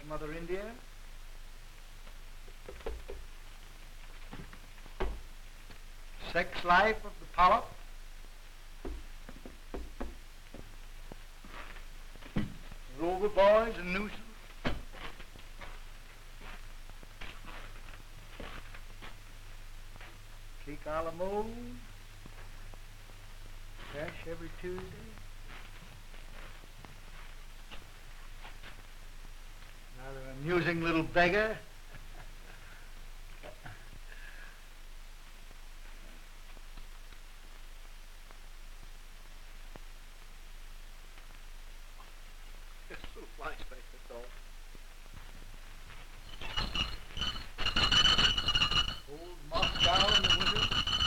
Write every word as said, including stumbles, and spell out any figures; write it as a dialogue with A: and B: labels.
A: Mother India. Sex life of the polyp. Rover boys and nooses. Clique a la mode. Cash every Tuesday. Rather amusing little beggar.